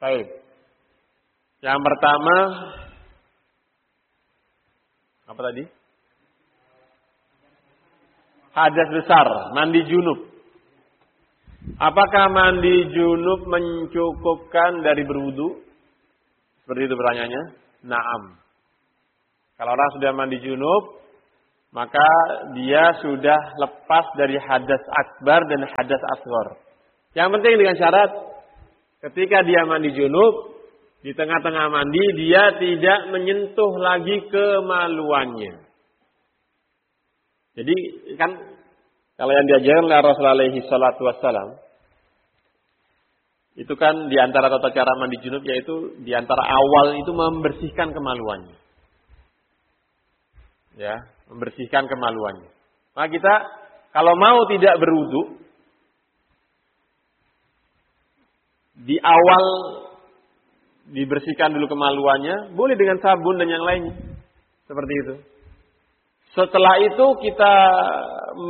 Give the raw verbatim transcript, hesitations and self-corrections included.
Baik. Yang pertama apa tadi? Hadas besar, mandi junub. Apakah mandi junub mencukupkan dari berwudu? Seperti itu pertanyaannya. Naam. Kalau orang sudah mandi junub, maka dia sudah lepas dari hadas akbar dan hadas asghar. Yang penting dengan syarat, ketika dia mandi junub, di tengah-tengah mandi, dia tidak menyentuh lagi kemaluannya. Jadi kan, kalau yang diajarkan oleh Rasulullah alaihi salatu wassalam, itu kan di antara tata cara mandi junub, yaitu di antara awal itu membersihkan kemaluannya. Ya, membersihkan kemaluannya. Maka kita kalau mau tidak berwudu, di awal dibersihkan dulu kemaluannya, boleh dengan sabun dan yang lainnya. Seperti itu. Setelah itu kita